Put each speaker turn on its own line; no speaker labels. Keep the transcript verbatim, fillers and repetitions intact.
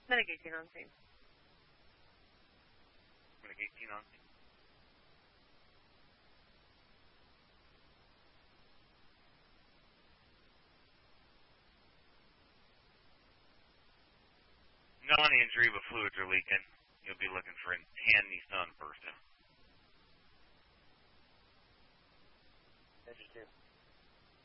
Medic eighteen on scene.
Medic eighteen on scene. Non-injury, but fluids are leaking. You'll be looking for a tan Nissan Versa.
Interesting.